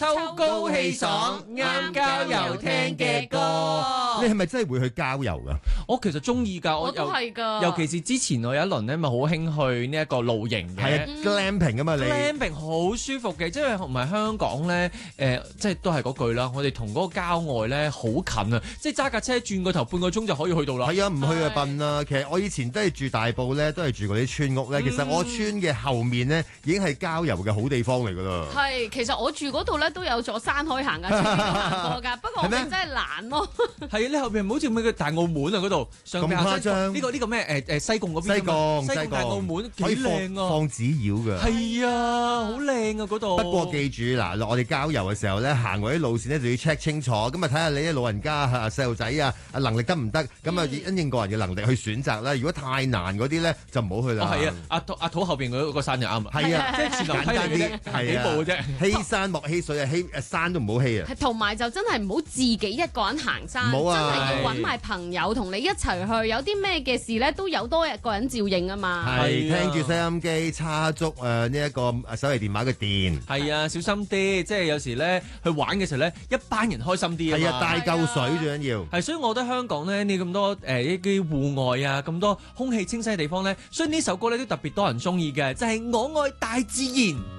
秋高氣爽，啱郊遊聽嘅歌。 你係咪真係會去郊遊噶？ 我其實中意㗎， 我都係㗎。 尤其是之前我有一輪咧，咪好興去呢一個露營嘅。 係啊，glamping 啊嘛，你 glamping 好舒服嘅，即係唔係香港咧？即係都係嗰句啦。我哋同嗰個郊外咧好近啊，即係揸架車轉個頭半個鐘就可以去到啦。 係啊，唔去就笨啦。其實我以前都係住大埔咧，都係住嗰啲村屋咧。其實我村嘅後面咧已經係郊遊嘅好地方嚟㗎啦。 係，其實我住嗰度咧都有座山可以行㗎，村邊都行過㗎。不過我哋真係懶咯。 係啊，你後邊好似咩嘅大澳門啊嗰度，上邊咁誇張？ 呢個咩西貢嗰邊？西貢大澳門幾靚啊！ 放紙鷂㗎。 係啊，好靚啊嗰度。 不過記住嗱，我哋郊遊嘅時候咧，行嗰啲路線咧就要 check 清楚，咁啊睇下你啲老人家啊、細路仔啊能力得唔得？咁啊因應個人嘅能力去選擇啦。如果太難嗰啲咧，就唔好去啦。 係啊，阿土後邊嗰個山就啱啊。 係啊， 即係前樓梯嚟嘅啫，幾步嘅啫。 欺山莫欺水啊，山都唔好欺啊。 同埋就真係唔好自己一個人行山， 唔好啊， 真係要揾埋朋友同你一齊去。有啲咩嘅事咧，都有多一個人照應啊嘛。 係聽住收音機，叉足呢一個手提電話嘅電。 係啊，小心啲，即係有時咧去玩嘅時候咧，一班人開心啲啊嘛。 係啊，帶夠水最緊要。 係，所以我覺得香港咧呢咁多一啲戶外啊，咁多空氣清新嘅地方咧，所以呢首歌咧都特別多人中意嘅，就係我愛大自然。